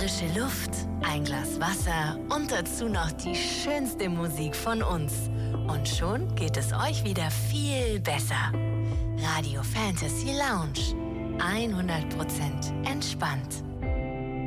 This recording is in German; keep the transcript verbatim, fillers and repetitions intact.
frische Luft, ein Glas Wasser und dazu noch die schönste Musik von uns. Und schon geht es euch wieder viel besser. Radio Fantasy Lounge. hundert Prozent entspannt.